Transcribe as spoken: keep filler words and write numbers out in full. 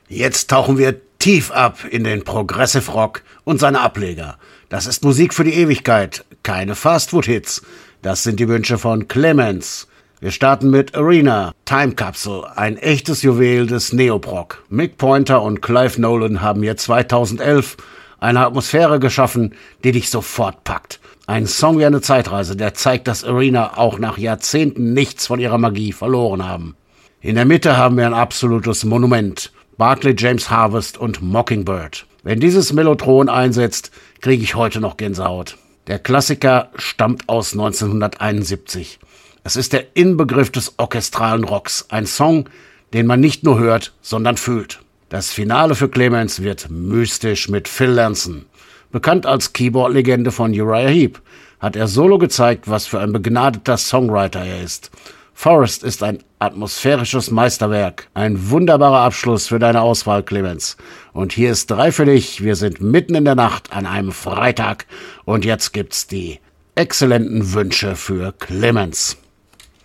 Jetzt tauchen wir tief ab in den Progressive Rock und seine Ableger. Das ist Musik für die Ewigkeit, keine Fastfood-Hits. Das sind die Wünsche von Clemens. Wir starten mit Arena, Time Capsule, ein echtes Juwel des Neoprog. Mick Pointer und Clive Nolan haben hier zweitausendelf eine Atmosphäre geschaffen, die dich sofort packt. Ein Song wie eine Zeitreise, der zeigt, dass Arena auch nach Jahrzehnten nichts von ihrer Magie verloren haben. In der Mitte haben wir ein absolutes Monument. Barclay James Harvest und Mockingbird. Wenn dieses Mellotron einsetzt, kriege ich heute noch Gänsehaut. Der Klassiker stammt aus neunzehnhunderteinundsiebzig. Es ist der Inbegriff des orchestralen Rocks. Ein Song, den man nicht nur hört, sondern fühlt. Das Finale für Clemens wird mystisch mit Phil Lanson. Bekannt als Keyboard-Legende von Uriah Heep, hat er solo gezeigt, was für ein begnadeter Songwriter er ist. Forest ist ein atmosphärisches Meisterwerk. Ein wunderbarer Abschluss für deine Auswahl, Clemens. Und hier ist drei für dich. Wir sind mitten in der Nacht an einem Freitag. Und jetzt gibt's die exzellenten Wünsche für Clemens.